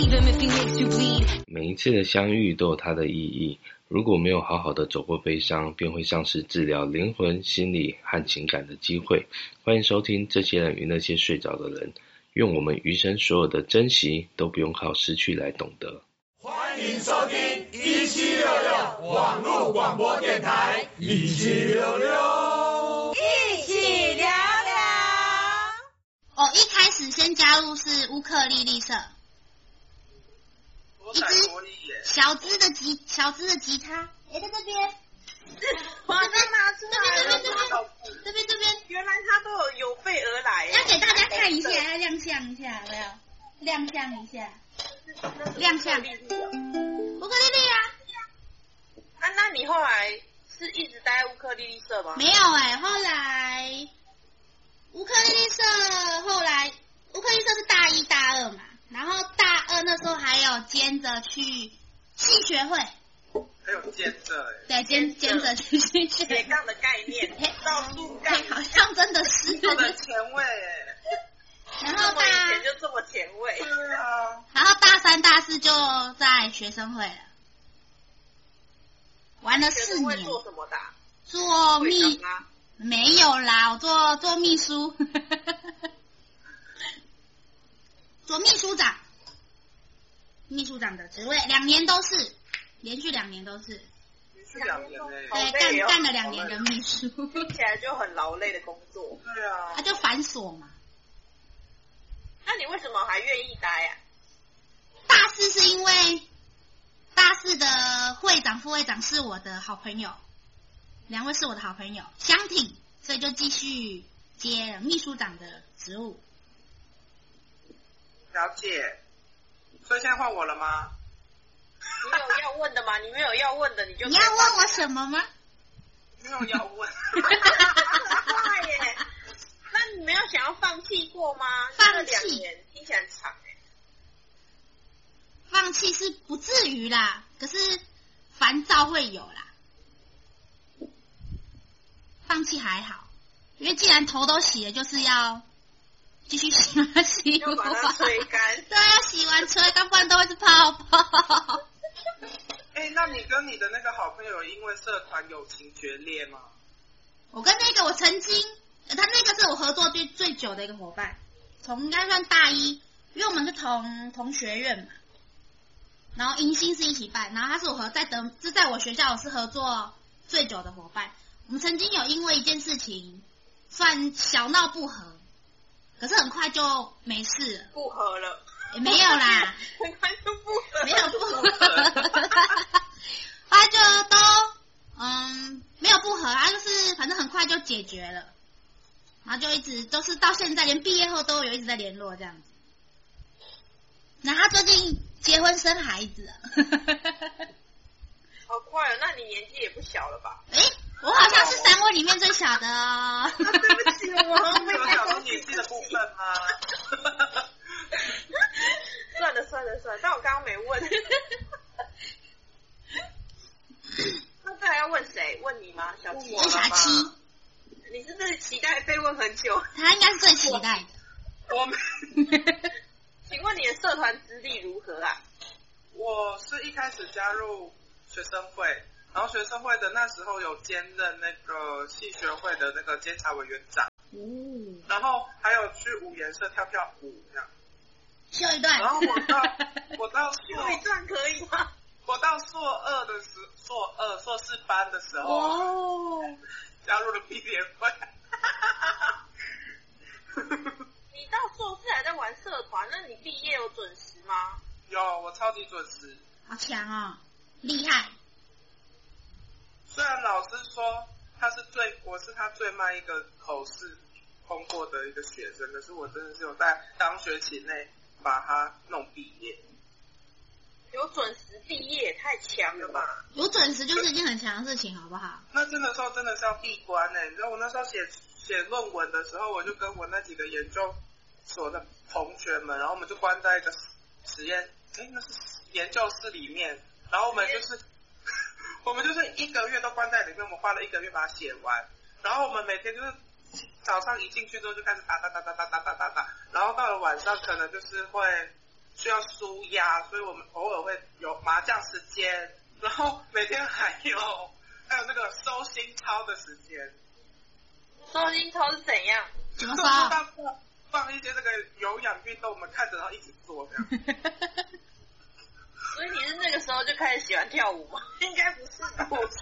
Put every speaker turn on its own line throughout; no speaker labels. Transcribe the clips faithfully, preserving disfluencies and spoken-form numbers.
每一次的相遇都有它的意义，如果没有好好的走过悲伤，便会丧失治疗灵魂、心理和情感的机会。欢迎收听这些人与那些睡着的人，愿我们余生所有的珍惜都不用靠失去来懂得。
欢迎收听一七六六网络广播电台，一七六六，
一起聊聊。我一开始先加入是乌克丽丽社，一只小只的吉小只的吉他，哎，在这边，
哇，这拿出来了，
这边这边，
原来它都有有备而来，
要给大家看一下，要亮相一下，有没有？亮相一下，亮相，乌克丽丽啊！
啊，那你后来是一直待在乌克丽丽社吗？
没有哎、欸，后来乌克丽丽社后来乌克丽丽社是大一大二嘛，然后大二那时候还有兼着去戏学会，
还有兼着哎，
对，兼兼着去戏学
斜杠的概念，到处杠，
好像真的是，
这么前卫哎。
然后大
以前就这么前卫，
对啊。
然后大三大四就在学生会了，玩了四年。
做什么的、啊？
做秘没有啦，我做做秘书，做秘书长，秘书长的职位，两年都是，连续两年都是。
连续两年嘞。
对，干干了两年的秘书，
听起来就很劳累的工作。
对啊。
他就繁琐嘛。
那你为什么还愿意待呀、啊？
大四是因为大四的会长、副会长是我的好朋友，两位是我的好朋友，相挺，所以就继续接秘书长的职务。
了解。所以现在换我了吗？
你有要问的吗？你没有要问的，你就
你要问我什么吗？
没有要问。
哇耶！那你没有想要放弃过吗？
放弃，
两年听起来很长哎。
放弃是不至于啦，可是烦躁会有啦。放弃还好，因为既然头都洗了，就是要继续洗完洗
完，要把它吹干。
对，要洗完吹干，不然都会是泡泡。
哎、欸，那你跟你的那个好朋友因为社团友情决裂吗？
我跟那个我曾经。他那个是我合作最最久的一个伙伴，从应该算大一，因为我们是同同学院嘛，然后迎新是一起办，然后他是我和在德是在我学校我是合作最久的伙伴。我们曾经有因为一件事情算小闹不和，可是很快就没事了，
不和了，
也没有啦，
很快就不和，
没有不和，他就都嗯没有不和，他就是反正很快就解决了。然后就一直都是到现在，连毕业后都有一直在联络这样子。那他最近结婚生孩子了，
好快哦！那你年纪也不小了吧？
哎，我好像是三位里面最小的哦。
对不起，我
没有讲到年纪的部分吗？
算了算了算了，但我刚刚没问。那这还要问谁？问你吗？小七？
问小七。
你是不是期待被问很久？
他应该是最期待
的。我们，
请问你的社团资历如何啊？
我是一开始加入学生会，然后学生会的那时候有兼任那个系学会的那个监察委员长，
嗯，
然后还有去舞颜社跳跳舞这样。
秀一段。
然后我到我到
秀一段可以吗？
我到硕二的时硕二硕士班的时候。
哦。
加入了毕业会，
你到硕士还在玩社团，那你毕业有准时吗？
有，我超级准时。
好强哦，厉害。
虽然老师说他是最，我是他最慢一个口试通过的一个学生，可是我真的是有在当学期内把他弄毕业。
有准时毕业太强了吧？
有准时就是一件很强的事情，好不好？
那真的时候真的是要闭关呢、欸。你知道我那时候写写论文的时候，我就跟我那几个研究所的同学们，然后我们就关在一个实验，哎，那是研究室里面，然后我们就是我们就是一个月都关在里面，我们花了一个月把它写完，然后我们每天就是早上一进去之后就开始打打打打打打打打打，然后到了晚上可能就是会需要舒压，所以我们偶尔会有麻将时间，然后每天还有还有那个收心操的时间。
收心操是怎样？
怎么说？
放放一些那个有氧运动，我们看着然后一直做这样。
所以你是那个时候就开始喜欢跳舞吗？应该不是吧？
不是。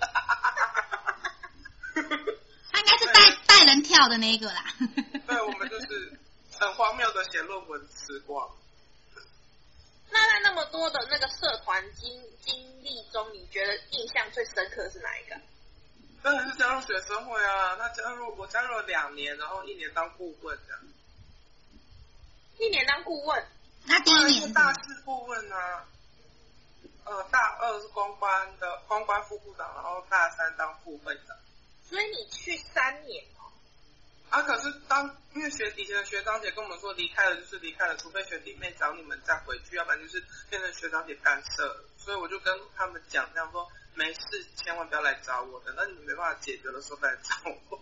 他应该是带带人跳的那一个啦。
对，我们就是很荒谬的写论文时光。
那在那么多的那个社团经经历中，你觉得印象最深刻的是哪一个？
当然是加入学生会啊，那加入我加入了两年，然后一年当顾问这样。
一年当顾问？
那第一年是
大四顾问啊，呃，大二是公关的公关副部长，然后大三当副会长。
所以你去三年哦。
啊，可是当因为学以前的学长姐跟我们说，离开了就是离开了，除非学弟妹找你们再回去，要不然就是变成学长姐干涉。所以我就跟他们讲，这样说没事，千万不要来找我，等到你们没办法解决的时候再来找我。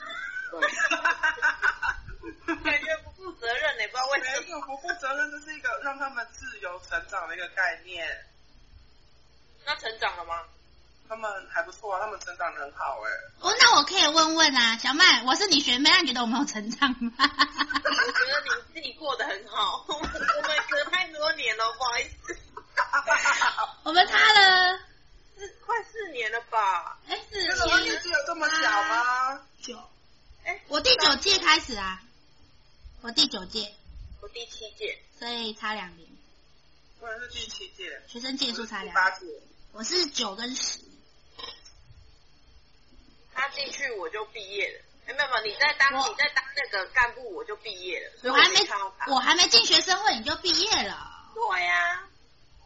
感觉不负责任呢，不知道为什么。
没有不负责任，这是一个让他们自由成长的一个概念。
那成长了吗？
他们还不错啊，他们成长得很好哎、欸。
哦，那我可以问问啊，小麦，我是你学妹，那你觉得我们有成长吗？
我觉得你自己过得很好，我们隔太多年了，不好意思。
我们差了
是快四年了吧？
哎，四
这个年纪有这么小吗？
九，
哎，
我第九届开始啊，我第九届，
我第七届，
所以差两年。
我是第七届，
学生届数差两年。
八届，
我是九跟十。
他进去我就毕业了。哎，没有没有，你在当你在当那个干部我就毕业了，所以
我还没
没看到他。
我还没进学生会你就毕业了。
对呀、啊，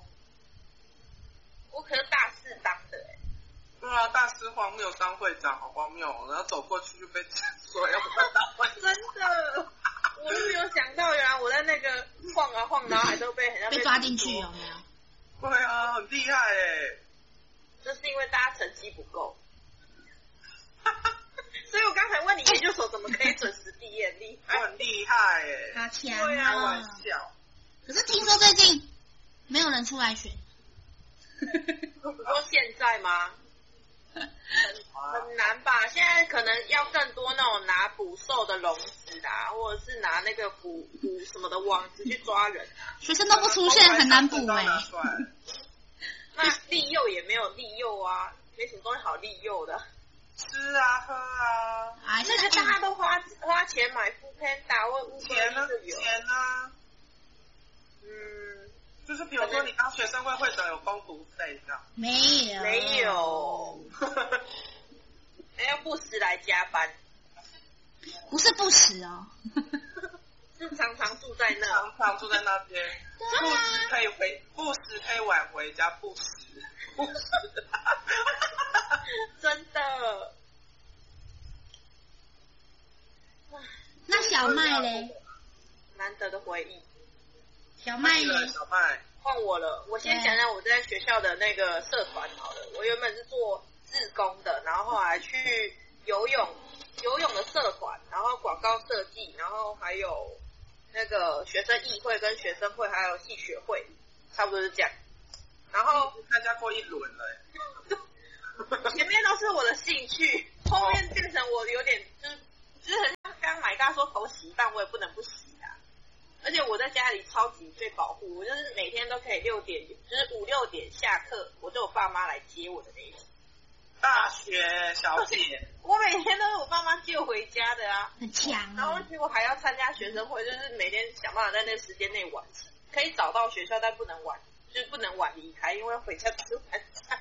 我可是大四当的哎、欸。
对啊，大师荒谬当会长，好荒谬、哦，然后走过去就被说要不要当会长。
真的，我都没有想到，原来我在那个晃啊晃，然后还都被很像
被抓进去有没有？
对啊，很厉害哎。
这是因为大家成绩不够。所以我刚才问你研究所怎么可以准时毕业，厉害，
我很厉害哎。
好强
开
啊！
玩笑。
可是听说最近没有人出来选。
你说现在吗？很很难吧？现在可能要更多那种拿捕兽的笼子啊，或者是拿那个捕捕什么的网子去抓人。
学生都不出现，很难补哎、欸。
那利诱也没有利诱啊，没什么东西好利诱的。
吃啊喝啊，
哎，
那个大家都花花钱买副片打或乌
钱呢？钱呢？
嗯，
就是比如说你当学生会会长有工读费这样？
没有，
没有，还要不时来加班，
不是不时哦，
是常常住在那，
常常住在那边，不时可以回，不时可以晚回家，不时，不时。
真的。
那小麦嘞？
难得的回忆。
小麦嘞？
小麦，
换我了。我先讲讲我在学校的那个社团好了。我原本是做志工的，然后后来去游泳，游泳的社团，然后广告设计，然后还有那个学生议会跟学生会，还有系学会，差不多是这样。然后
参加过一轮了、
欸，前面都是我的兴趣，后面变成我有点就是就是很像刚买大说头洗一半，我也不能不洗啊。而且我在家里超级被保护，我就是每天都可以六点，就是五六点下课，我就有爸妈来接我的那一种。
大学小姐，
我每天都是我爸妈接我回家的啊，
很强、啊。
然后结果还要参加学生会，就是每天想办法在那个时间内完成，可以早到学校，但不能晚，就是不能晚离开，因为回家吃晚餐。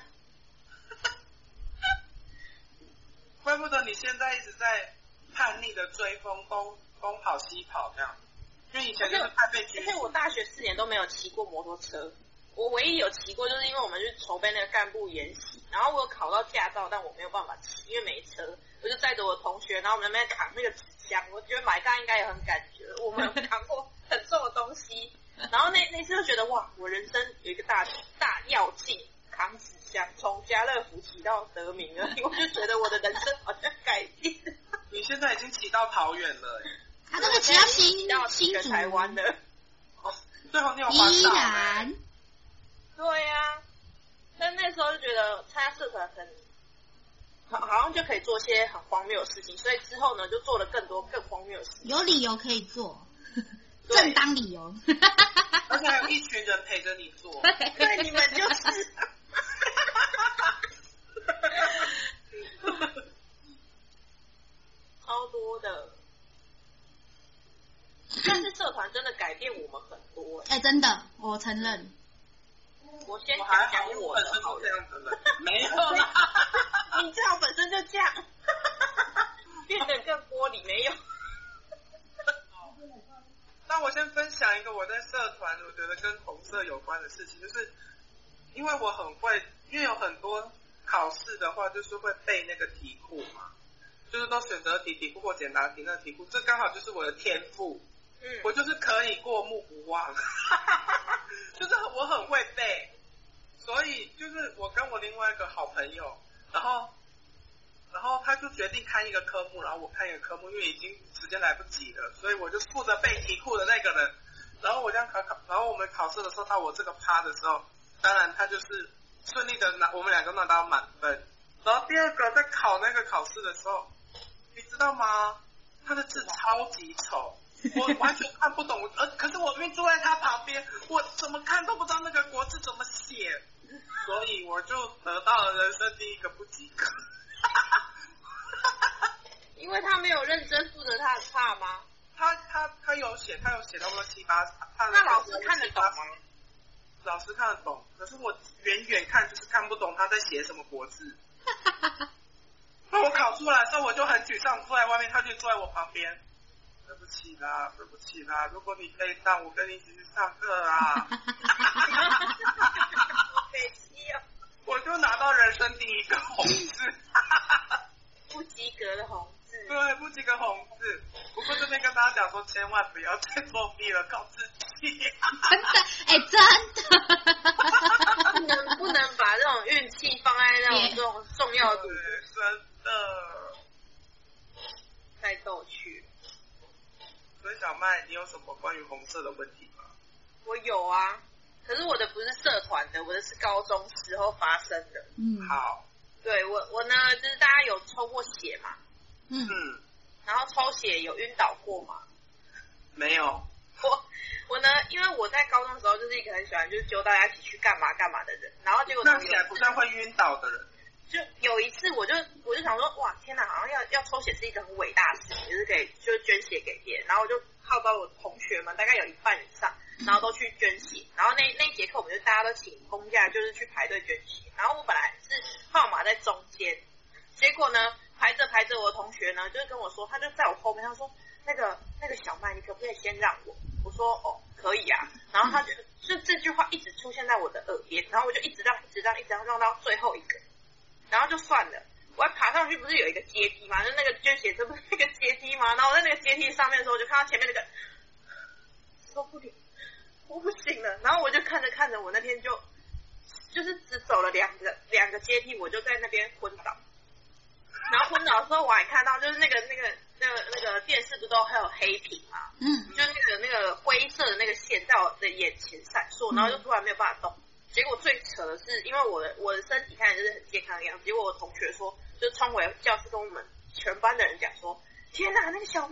怪不得你现在一直在叛逆的追风，东东跑西跑这样，因为以前就是怕被拘束。
而且我大学四年都没有骑过摩托车，我唯一有骑过，就是因为我们去筹备那个干部研习，然后我有考到驾照，但我没有办法骑，因为没车，我就载着我的同学，然后我们那边扛那个纸箱，我觉得买大应该也很感觉，我们有扛过很重的东西，然后那那次就觉得哇，我人生有一个大大跃进，扛纸箱从家乐福骑到德明了，我就觉得我的人生好像改变。
你现在已经骑到桃园了、欸，
他这个骑到新
到
新竹
台湾了。
最后你有环
依
岛
然。
对呀、啊，但那时候就觉得参加社团很，好好像就可以做些很荒谬的事情，所以之后呢就做了更多更荒谬的事情。
有理由可以做，正当理由。
而且还有一群人陪着你做。
对，你们就是。超多的，但是社团真的改变我们很多哎、
欸。哎、欸，真的，我承认。
我先讲讲我
本身就这样子的，没有啦。
你这样本身就这样，变得更玻璃没有。
那我先分享一个我在社团我觉得跟红色有关的事情，就是因为我很会，因为有很多考试的话就是会背那个题库嘛，就是都选择题、题库或简答题那个题库，这刚好就是我的天赋。嗯，我就是可以过目不忘，就是我很会背，所以就是我跟我另外一个好朋友，然后然后他就决定看一个科目，然后我看一个科目，因为已经时间来不及了，所以我就负责背题库的那个人。然后我这样考考，然后我们考试的时候到我这个趴的时候，当然他就是顺利的拿，我们两个拿到满分。然后第二个在考那个考试的时候，你知道吗？他的字超级丑。我完全看不懂，呃，可是我明明坐在他旁边，我怎么看都不知道那个国字怎么写，所以我就得到了人生第一个不及格。
因为他没有认真负责他的差吗？
他他他有写，他有写到过七八，他
那老师看得懂吗？
老师看得懂，可是我远远看就是看不懂他在写什么国字。那我考出来的时候我就很沮丧，坐在外面，他就坐在我旁边。对不起啦，对不起啦，如果你可以上，我跟你一起去上课啊。
好可惜哦。
我就拿到人生第一个红字。
不及格的红字。
对，不及格红字。不过这边跟大家讲说，千万不要再作弊了，靠自己。
真的，哎、欸，真的。
不能不能把这种运气放在那种这种重要的。
对，真的。
太逗趣了。
所以小麦，你有什么关于红色的问题吗？
我有啊，可是我的不是社团的，我的是高中时候发生的。
嗯，
好。
对我我呢，就是大家有抽过血嘛？
嗯。
然后抽血有晕倒过吗？
没有。
我我呢，因为我在高中的时候就是一个很喜欢就是揪大家一起去干嘛干嘛的人，然后结果
看起来不像会晕倒的人。
就有一次，我就我就想说，哇，天哪，好像要要抽血是一个很伟大的事情，就是给就是捐血给别人，然后我就号召我同学们，大概有一半以上，然后都去捐血，然后那那一节课我们就大家都请公假，就是去排队捐血，然后我本来是号码在中间，结果呢排着排着，我的同学呢就是跟我说，他就在我后面，他说那个那个小麦，你可不可以先让我？我说哦，可以啊，然后他就就这句话一直出现在我的耳边，然后我就一直让一直让一直让让到最后一个。然后就算了，我还爬上去，不是有一个阶梯吗？就那个捐血车不是那个阶梯吗？然后我在那个阶梯上面的时候，我就看到前面那个受不了，我不行了。然后我就看着看着，我那天就就是只走了两个两个阶梯，我就在那边昏倒。然后昏倒的时候，我还看到就是那个那个那个那个电视不都还有黑屏嘛？嗯，就是那个那个灰色的那个线在我的眼前闪烁，然后就突然没有办法动。结果最扯的是，因为我的我的身体看起来就是很健康的样子，结果我同学说，就冲回教室跟我们全班的人讲说，天哪，那个小